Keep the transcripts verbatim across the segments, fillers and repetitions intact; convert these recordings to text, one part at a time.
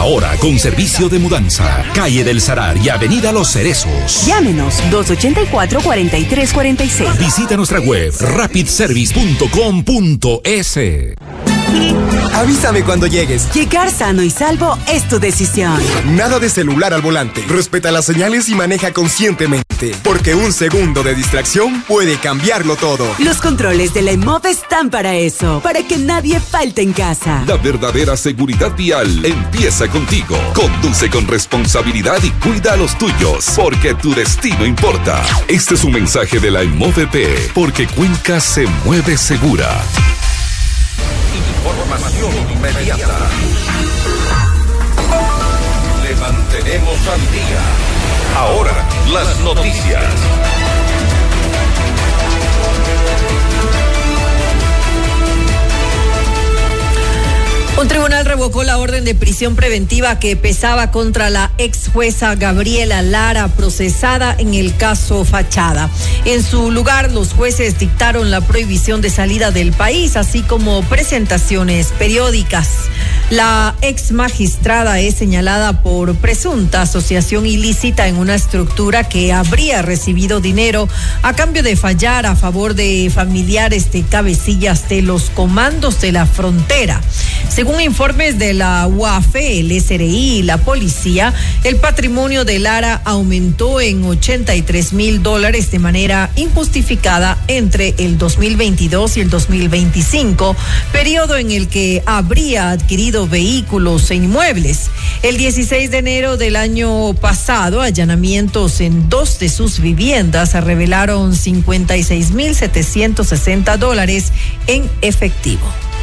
Ahora con servicio de mudanza. Calle del Salar y Avenida Los Cerezos. Llámenos dos ochenta y cuatro, cuarenta y tres cuarenta y seis. Visita nuestra web rapid service punto com punto es. Avísame cuando llegues. Llegar sano y salvo es tu decisión. Nada de celular al volante. Respeta las señales y maneja conscientemente. Porque un segundo de distracción puede cambiarlo todo. Los controles de la EMOV están para eso. Para que nadie falte en casa. La verdadera seguridad vial empieza contigo. Conduce con responsabilidad y cuida a los tuyos. Porque tu destino importa. Este es un mensaje de la EMOVP. Porque Cuenca se mueve segura. Información inmediata. Le mantenemos al día. Ahora, las noticias. Un tribunal revocó la orden de prisión preventiva que pesaba contra la ex jueza Gabriela Lara, procesada en el caso Fachada. En su lugar, los jueces dictaron la prohibición de salida del país, así como presentaciones periódicas. La ex magistrada es señalada por presunta asociación ilícita en una estructura que habría recibido dinero a cambio de fallar a favor de familiares de cabecillas de los comandos de la frontera. Según informes de la U A F E, el S R I y la policía, el patrimonio de Lara aumentó en ochenta y tres mil dólares de manera injustificada entre el dos mil veintidós y el dos mil veinticinco, periodo en el que habría adquirido vehículos e inmuebles. El dieciséis de enero del año pasado, allanamientos en dos de sus viviendas revelaron cincuenta y seis mil setecientos sesenta dólares en efectivo.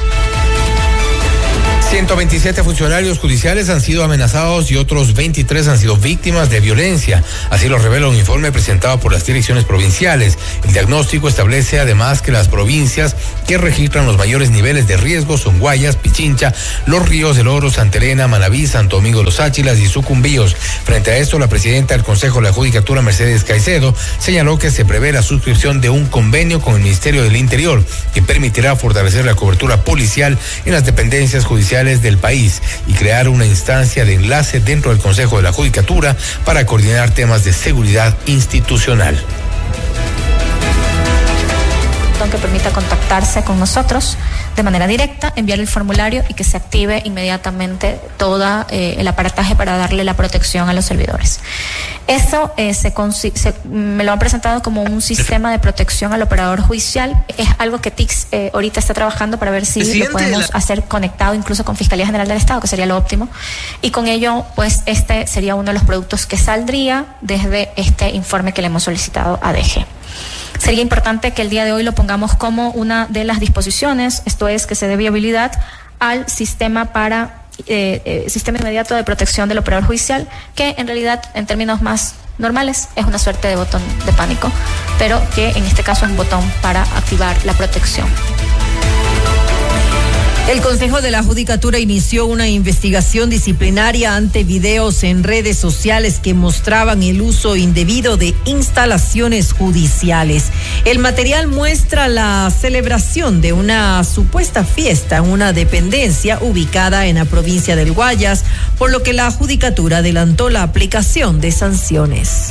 ciento veintisiete funcionarios judiciales han sido amenazados y otros veintitrés han sido víctimas de violencia. Así lo revela un informe presentado por las direcciones provinciales. El diagnóstico establece además que las provincias que registran los mayores niveles de riesgo son Guayas, Pichincha, Los Ríos, El Oro, Santa Elena, Manabí, Santo Domingo de los Áchilas y Sucumbíos. Frente a esto, la presidenta del Consejo de la Judicatura, Mercedes Caicedo, señaló que se prevé la suscripción de un convenio con el Ministerio del Interior que permitirá fortalecer la cobertura policial en las dependencias judiciales del país y crear una instancia de enlace dentro del Consejo de la Judicatura para coordinar temas de seguridad institucional. Que permita contactarse con nosotros de manera directa, enviar el formulario y que se active inmediatamente todo eh, el aparataje para darle la protección a los servidores. Eso eh, se, se, me lo han presentado como un sistema de protección al operador judicial. Es algo que T I C S eh, ahorita está trabajando para ver si lo podemos la... hacer conectado incluso con Fiscalía General del Estado, que sería lo óptimo. Y con ello, pues este sería uno de los productos que saldría desde este informe que le hemos solicitado a D G. Sería importante que el día de hoy lo pongamos como una de las disposiciones, esto es que se dé viabilidad al sistema para eh, eh, sistema inmediato de protección del operador judicial, que en realidad en términos más normales es una suerte de botón de pánico, pero que en este caso es un botón para activar la protección. El Consejo de la Judicatura inició una investigación disciplinaria ante videos en redes sociales que mostraban el uso indebido de instalaciones judiciales. El material muestra la celebración de una supuesta fiesta en una dependencia ubicada en la provincia del Guayas, por lo que la Judicatura adelantó la aplicación de sanciones.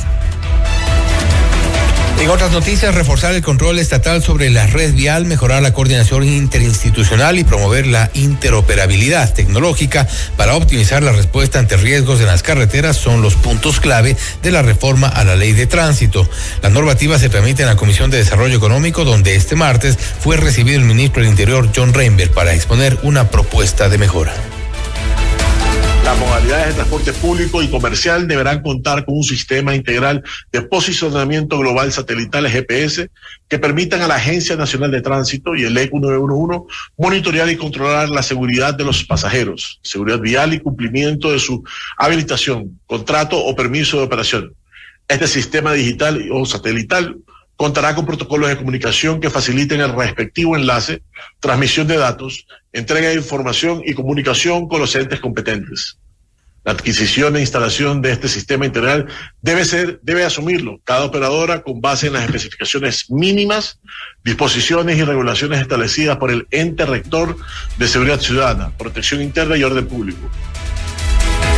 En otras noticias, reforzar el control estatal sobre la red vial, mejorar la coordinación interinstitucional y promover la interoperabilidad tecnológica para optimizar la respuesta ante riesgos en las carreteras son los puntos clave de la reforma a la ley de tránsito. La normativa se tramita en la Comisión de Desarrollo Económico, donde este martes fue recibido el ministro del Interior, John Reinberg, para exponer una propuesta de mejora. Las modalidades de transporte público y comercial deberán contar con un sistema integral de posicionamiento global satelital G P S que permitan a la Agencia Nacional de Tránsito y el E C U nueve uno uno monitorear y controlar la seguridad de los pasajeros, seguridad vial y cumplimiento de su habilitación, contrato o permiso de operación. Este sistema digital o satelital contará con protocolos de comunicación que faciliten el respectivo enlace, transmisión de datos, entrega de información y comunicación con los entes competentes. La adquisición e instalación de este sistema integral debe ser, debe asumirlo cada operadora con base en las especificaciones mínimas, disposiciones y regulaciones establecidas por el ente rector de seguridad ciudadana, protección interna y orden público.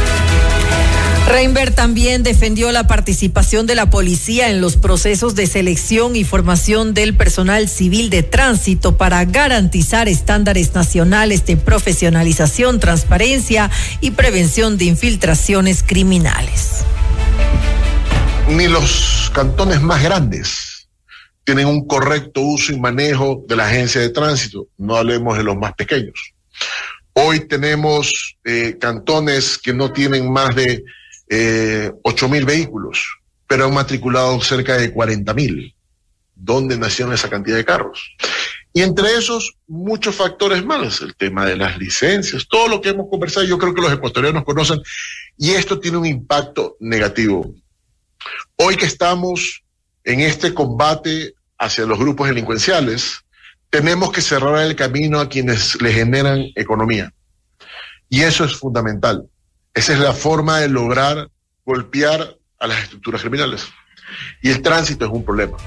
Reinber también defendió la participación de la policía en los procesos de selección y formación del personal civil de tránsito para garantizar estándares nacionales de profesionalización, transparencia y prevención de infiltraciones criminales. Ni los cantones más grandes tienen un correcto uso y manejo de la agencia de tránsito, no hablemos de los más pequeños. Hoy tenemos eh, cantones que no tienen más de Eh, ocho mil vehículos, pero han matriculado cerca de cuarenta mil. ¿Dónde nacieron esa cantidad de carros? Y entre esos, muchos factores malos, el tema de las licencias, todo lo que hemos conversado, yo creo que los ecuatorianos conocen, y esto tiene un impacto negativo. Hoy que estamos en este combate hacia los grupos delincuenciales, tenemos que cerrar el camino a quienes le generan economía. Y eso es fundamental. Esa es la forma de lograr golpear a las estructuras criminales. Y el tránsito es un problema.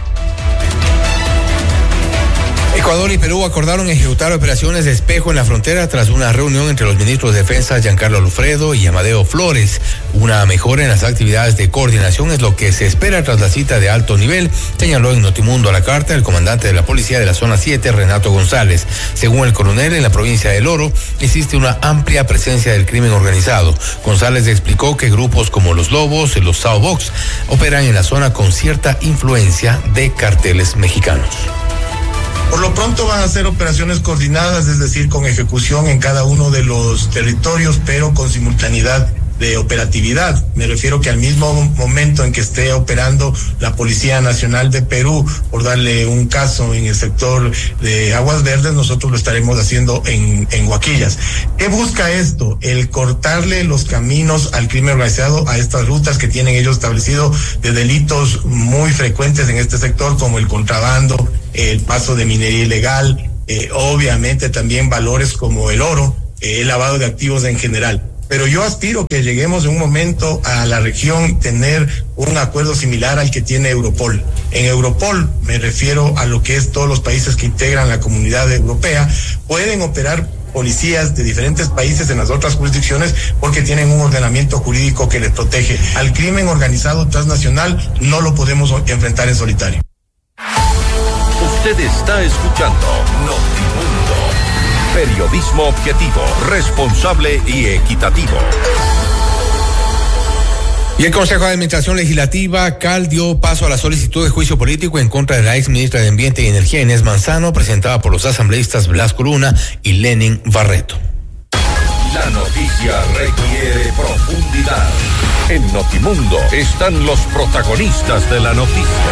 Ecuador y Perú acordaron ejecutar operaciones de espejo en la frontera tras una reunión entre los ministros de Defensa Giancarlo Lufredo y Amadeo Flores. Una mejora en las actividades de coordinación es lo que se espera tras la cita de alto nivel, señaló en Notimundo a la carta el comandante de la policía de la zona siete, Renato González. Según el coronel, en la provincia del Oro existe una amplia presencia del crimen organizado. González explicó que grupos como los Lobos y los Sao Box operan en la zona con cierta influencia de carteles mexicanos. Por lo pronto van a ser operaciones coordinadas, es decir, con ejecución en cada uno de los territorios, pero con simultaneidad de operatividad. Me refiero que al mismo momento en que esté operando la Policía Nacional de Perú, por darle un caso en el sector de Aguas Verdes, nosotros lo estaremos haciendo en, en Huaquillas. ¿Qué busca esto? El cortarle los caminos al crimen organizado, a estas rutas que tienen ellos establecido de delitos muy frecuentes en este sector, como el contrabando, el paso de minería ilegal, eh, obviamente también valores como el oro, eh, el lavado de activos en general. Pero yo aspiro que lleguemos en un momento a la región tener un acuerdo similar al que tiene Europol. En Europol, me refiero a lo que es todos los países que integran la comunidad europea, pueden operar policías de diferentes países en las otras jurisdicciones porque tienen un ordenamiento jurídico que les protege. Al crimen organizado transnacional no lo podemos enfrentar en solitario. Usted está escuchando Notimundo. Periodismo objetivo, responsable y equitativo. Y el Consejo de Administración Legislativa, C A L, dio paso a la solicitud de juicio político en contra de la ex ministra de Ambiente y Energía, Inés Manzano, presentada por los asambleístas Blasco Luna y Lenin Barreto. La noticia requiere profundidad. En Notimundo están los protagonistas de la noticia.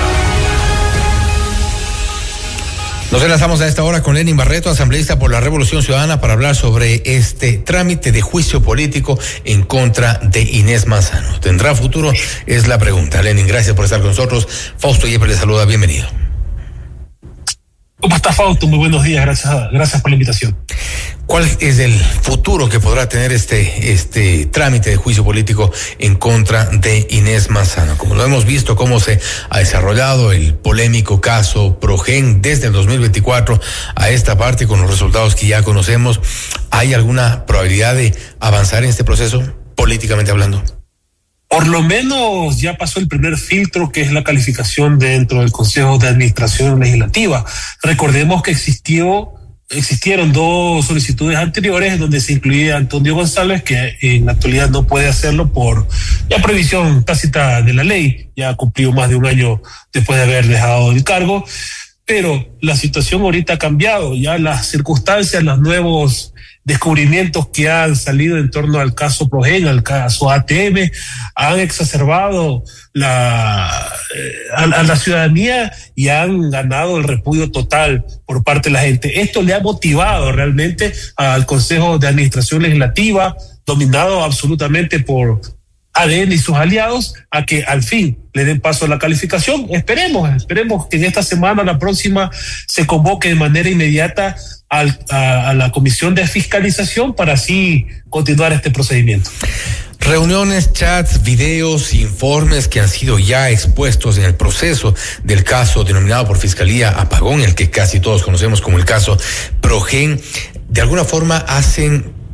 Nos enlazamos a esta hora con Lenin Barreto, asambleísta por la Revolución Ciudadana, para hablar sobre este trámite de juicio político en contra de Inés Manzano. ¿Tendrá futuro? Es la pregunta. Lenin, gracias por estar con nosotros. Fausto Yepes le saluda, bienvenido. ¿Cómo está, Fausto? Muy buenos días, gracias, gracias por la invitación. ¿Cuál es el futuro que podrá tener este este trámite de juicio político en contra de Inés Manzano? Como lo hemos visto, cómo se ha desarrollado el polémico caso Progen desde el dos mil veinticuatro a esta parte, con los resultados que ya conocemos, ¿hay alguna probabilidad de avanzar en este proceso, políticamente hablando? Por lo menos ya pasó el primer filtro, que es la calificación dentro del Consejo de Administración Legislativa. Recordemos que existió Existieron dos solicitudes anteriores donde se incluía Antonio González, que en la actualidad no puede hacerlo por ya previsión tácita de la ley, ya cumplió más de un año después de haber dejado el cargo, pero la situación ahorita ha cambiado, ya las circunstancias, los nuevos descubrimientos que han salido en torno al caso Progen, al caso A T M, han exacerbado la, eh, a, a la ciudadanía y han ganado el repudio total por parte de la gente. Esto le ha motivado realmente al Consejo de Administración Legislativa, dominado absolutamente por A D N y sus aliados, a que al fin le den paso a la calificación. Esperemos, esperemos que en esta semana, la próxima, se convoque de manera inmediata al, a, a la Comisión de Fiscalización para así continuar este procedimiento. Reuniones, chats, videos, informes que han sido ya expuestos en el proceso del caso denominado por Fiscalía Apagón, el que casi todos conocemos como el caso Progen, de alguna forma hacen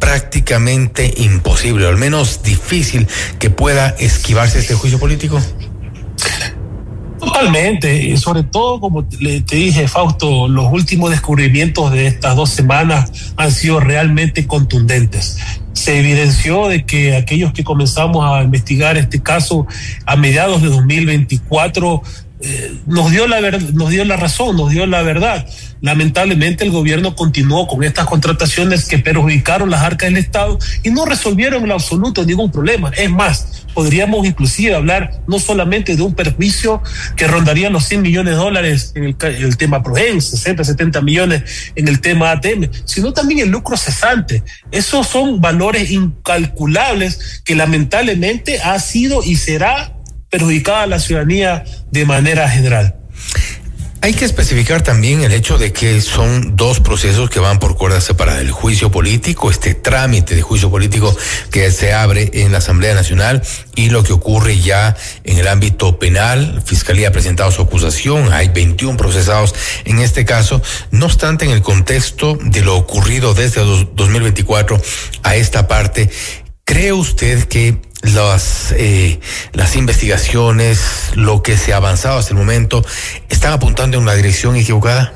prácticamente imposible, o al menos difícil, que pueda esquivarse este juicio político? Totalmente, y sobre todo, como te, te dije, Fausto, los últimos descubrimientos de estas dos semanas han sido realmente contundentes. Se evidenció de que aquellos que comenzamos a investigar este caso a mediados de dos mil veinticuatro eh, nos dio la ver, nos dio la razón, nos dio la verdad. Lamentablemente el gobierno continuó con estas contrataciones que perjudicaron las arcas del Estado y no resolvieron en lo absoluto ningún problema. Es más, podríamos inclusive hablar no solamente de un perjuicio que rondaría los cien millones de dólares en el, en el tema ProGen, sesenta, setenta millones en el tema A T M, sino también el lucro cesante. Esos son valores incalculables que lamentablemente ha sido y será perjudicada a la ciudadanía de manera general. Hay que especificar también el hecho de que son dos procesos que van por cuerda separada. El juicio político, este trámite de juicio político que se abre en la Asamblea Nacional, y lo que ocurre ya en el ámbito penal. Fiscalía ha presentado su acusación, hay veintiún procesados en este caso. No obstante, en el contexto de lo ocurrido desde dos mil veinticuatro a esta parte, ¿cree usted que Las, eh, las investigaciones, lo que se ha avanzado hasta el momento, están apuntando en una dirección equivocada?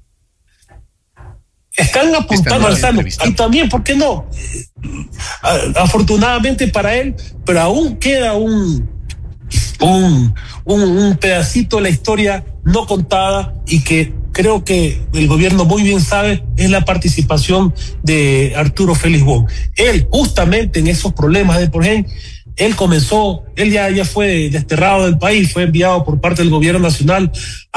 Están apuntando al sano. Y también, ¿por qué no? Afortunadamente para él, pero aún queda un, un, un, un pedacito de la historia no contada, y que creo que el gobierno muy bien sabe, es la participación de Arturo Félix Bon. Él, justamente en esos problemas de ProGen, él comenzó, él ya, ya fue desterrado del país, fue enviado por parte del gobierno nacional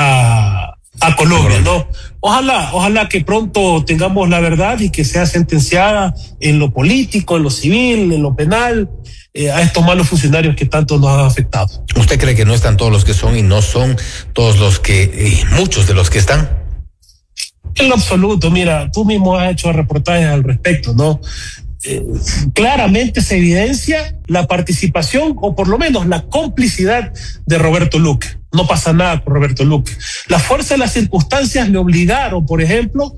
a, a Colombia, ¿no? Ojalá, ojalá que pronto tengamos la verdad y que sea sentenciada en lo político, en lo civil, en lo penal, eh, a estos malos funcionarios que tanto nos han afectado. ¿Usted cree que no están todos los que son y no son todos los que, eh, muchos de los que están? En lo absoluto, mira, tú mismo has hecho reportajes al respecto, ¿no? Eh, claramente se evidencia la participación, o por lo menos la complicidad de Roberto Luque. No pasa nada con Roberto Luque. La fuerza de las circunstancias le obligaron, por ejemplo,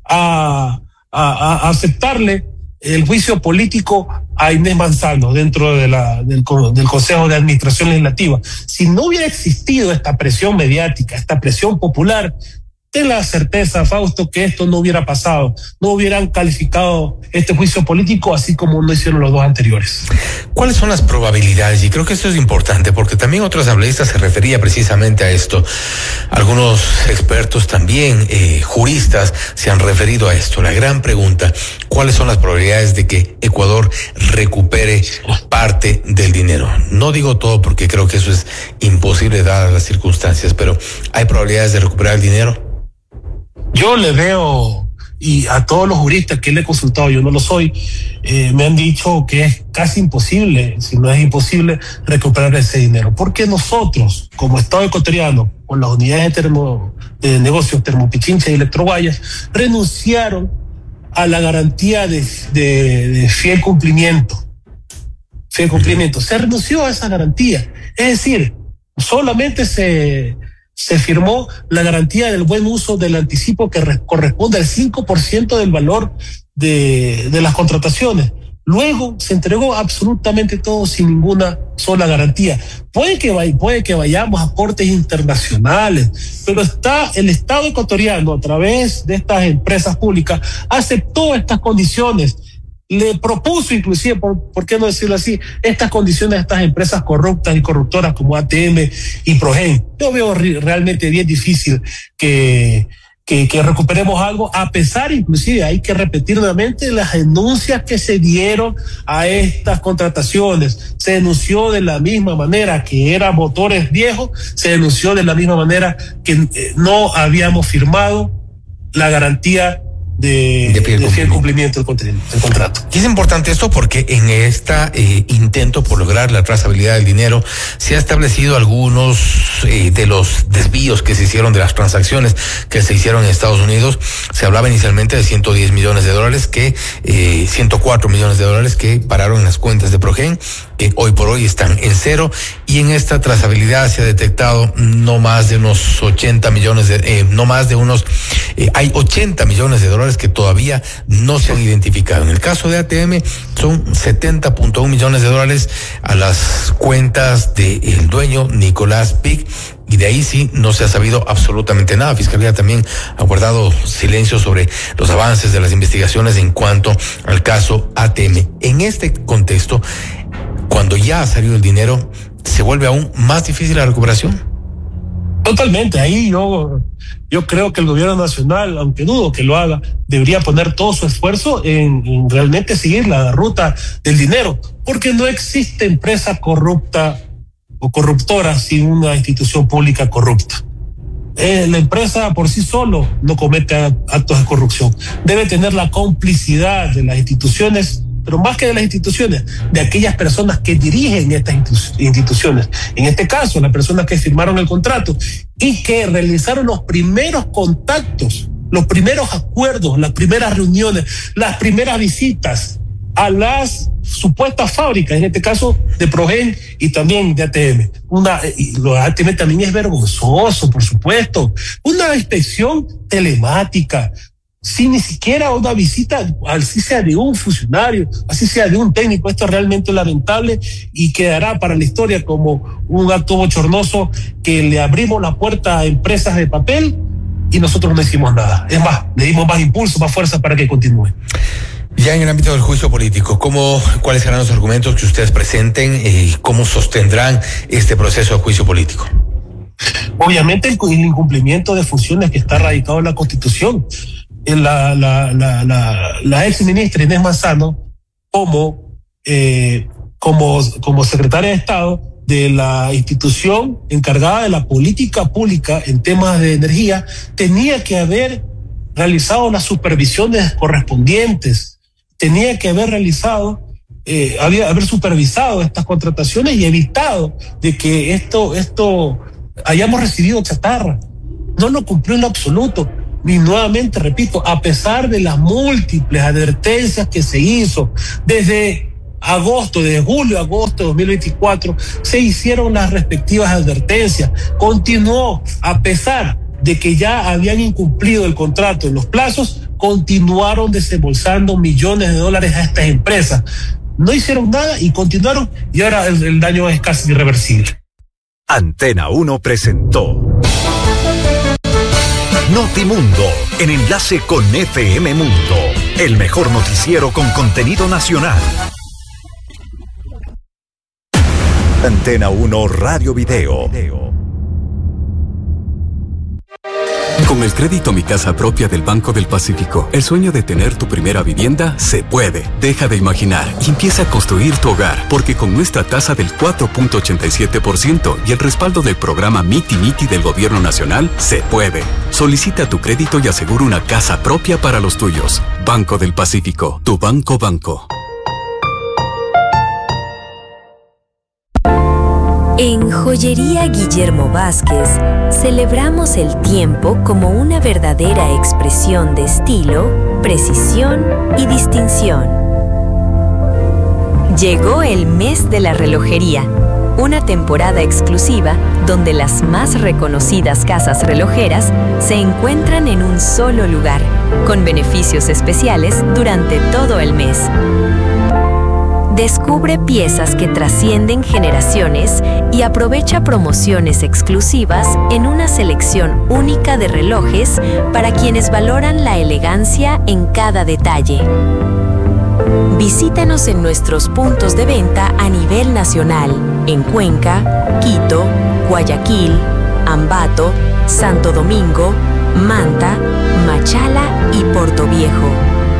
a, a, a aceptarle el juicio político a Inés Manzano dentro de la, del, del Consejo de Administración Legislativa. Si no hubiera existido esta presión mediática, esta presión popular, ten la certeza, Fausto, que esto no hubiera pasado, no hubieran calificado este juicio político así como lo hicieron los dos anteriores. ¿Cuáles son las probabilidades? Y creo que esto es importante, porque también otro asambleísta se refería precisamente a esto. Algunos expertos también, eh, juristas, se han referido a esto. La gran pregunta: ¿cuáles son las probabilidades de que Ecuador recupere parte del dinero? No digo todo, porque creo que eso es imposible dadas las circunstancias, pero ¿hay probabilidades de recuperar el dinero? Yo le veo, y a todos los juristas que le he consultado, yo no lo soy, eh, me han dicho que es casi imposible, si no es imposible, recuperar ese dinero. Porque nosotros, como Estado ecuatoriano, con las unidades de, termo, de negocios Termopichincha y Electroguayas, renunciaron a la garantía de, de, de fiel cumplimiento. Fiel cumplimiento. Se renunció a esa garantía. Es decir, solamente se... se firmó la garantía del buen uso del anticipo, que re- corresponde al cinco por ciento del valor de, de las contrataciones. Luego se entregó absolutamente todo sin ninguna sola garantía. Puede que, vay- puede que vayamos a cortes internacionales, pero está el Estado ecuatoriano, a través de estas empresas públicas, aceptó estas condiciones. Le propuso inclusive, por, ¿por qué no decirlo así?, estas condiciones a estas empresas corruptas y corruptoras como A T M y ProGen. Yo veo re, realmente bien difícil que, que, que recuperemos algo, a pesar, inclusive, hay que repetir nuevamente las denuncias que se dieron a estas contrataciones. Se denunció de la misma manera que eran motores viejos, se denunció de la misma manera que eh, no habíamos firmado la garantía de, de, fiel, de fiel cumplimiento del, del contrato. Y es importante esto porque en este eh, intento por lograr la trazabilidad del dinero se ha establecido algunos eh, de los desvíos que se hicieron, de las transacciones que se hicieron en Estados Unidos. Se hablaba inicialmente de ciento diez millones de dólares que eh, ciento cuatro millones de dólares que pararon en las cuentas de ProGen, que hoy por hoy están en cero, y en esta trazabilidad se ha detectado no más de unos ochenta millones de, eh, no más de unos, eh, hay ochenta millones de dólares dólares que todavía no se han identificado. En el caso de A T M son setenta punto uno millones de dólares a las cuentas del dueño Nicolás Pic, y de ahí sí no se ha sabido absolutamente nada. Fiscalía también ha guardado silencio sobre los avances de las investigaciones en cuanto al caso A T M. En este contexto, cuando ya ha salido el dinero, ¿se vuelve aún más difícil la recuperación? Totalmente, ahí yo, yo creo que el gobierno nacional, aunque dudo que lo haga, debería poner todo su esfuerzo en, en realmente seguir la ruta del dinero, porque no existe empresa corrupta o corruptora sin una institución pública corrupta. Eh, la empresa por sí solo no comete actos de corrupción. Debe tener la complicidad de las instituciones, pero más que de las instituciones, de aquellas personas que dirigen estas institu- instituciones. En este caso, las personas que firmaron el contrato y que realizaron los primeros contactos, los primeros acuerdos, las primeras reuniones, las primeras visitas a las supuestas fábricas, en este caso de Progen y también de A T M. Una, y lo de A T M también es vergonzoso, por supuesto. Una inspección telemática, sin ni siquiera una visita, así sea de un funcionario, así sea de un técnico. Esto es realmente lamentable y quedará para la historia como un acto bochornoso que le abrimos la puerta a empresas de papel y nosotros no hicimos nada. Es más, le dimos más impulso, más fuerza para que continúe. Ya en el ámbito del juicio político, ¿cómo, cuáles serán los argumentos que ustedes presenten y eh, cómo sostendrán este proceso de juicio político? Obviamente el, el incumplimiento de funciones que está radicado en la Constitución. La, la, la, la, la ex ministra Inés Manzano, como, eh, como, como secretaria de Estado de la institución encargada de la política pública en temas de energía, tenía que haber realizado las supervisiones correspondientes, tenía que haber realizado, eh, había, haber supervisado estas contrataciones y evitado de que esto, esto hayamos recibido chatarra. No lo cumplió en lo absoluto. Y nuevamente repito, a pesar de las múltiples advertencias que se hizo desde agosto, desde julio a agosto de dos mil veinticuatro, se hicieron las respectivas advertencias. Continuó, a pesar de que ya habían incumplido el contrato en los plazos, continuaron desembolsando millones de dólares a estas empresas. No hicieron nada y continuaron, y ahora el, el daño es casi irreversible. Antena uno presentó Notimundo, en enlace con F M Mundo, el mejor noticiero con contenido nacional. Antena uno Radio Video. Con el crédito Mi Casa Propia del Banco del Pacífico, el sueño de tener tu primera vivienda se puede. Deja de imaginar y empieza a construir tu hogar, porque con nuestra tasa del cuatro punto ochenta y siete por ciento y el respaldo del programa Miti Miti del Gobierno Nacional, se puede. Solicita tu crédito y asegura una casa propia para los tuyos. Banco del Pacífico, tu banco banco. En Joyería Guillermo Vázquez celebramos el tiempo como una verdadera expresión de estilo, precisión y distinción. Llegó el mes de la relojería, una temporada exclusiva donde las más reconocidas casas relojeras se encuentran en un solo lugar, con beneficios especiales durante todo el mes. Descubre piezas que trascienden generaciones y aprovecha promociones exclusivas en una selección única de relojes para quienes valoran la elegancia en cada detalle. Visítanos en nuestros puntos de venta a nivel nacional, en Cuenca, Quito, Guayaquil, Ambato, Santo Domingo, Manta, Machala y Portoviejo.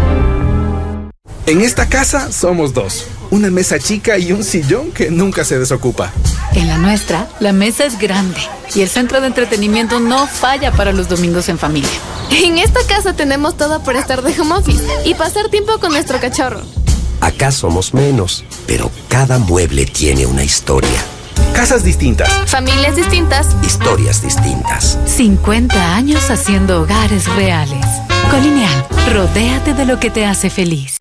En esta casa somos dos. Una mesa chica y un sillón que nunca se desocupa. En la nuestra, la mesa es grande y el centro de entretenimiento no falla para los domingos en familia. En esta casa tenemos todo para estar de home office y pasar tiempo con nuestro cachorro. Acá somos menos, pero cada mueble tiene una historia. Casas distintas. Familias distintas. Historias distintas. cincuenta años haciendo hogares reales. Colineal, rodéate de lo que te hace feliz.